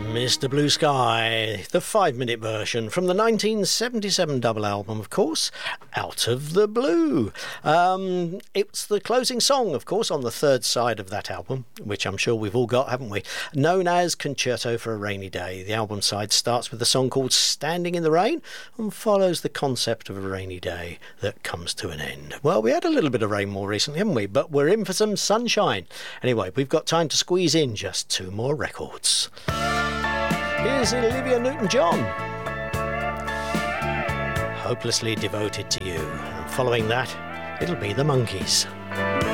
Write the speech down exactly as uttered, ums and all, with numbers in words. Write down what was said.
Mister Blue Sky, the five-minute version from the nineteen seventy-seven double album, of course, Out of the Blue. Um, it's the closing song, of course, on the third side of that album, which I'm sure we've all got, haven't we? Known as Concerto for a Rainy Day. The album side starts with a song called Standing in the Rain and follows the concept of a rainy day that comes to an end. Well, we had a little bit of rain more recently, haven't we? But we're in for some sunshine. Anyway, we've got time to squeeze in just two more records. Here's Olivia Newton-John, Hopelessly Devoted to You. And following that, it'll be the Monkees.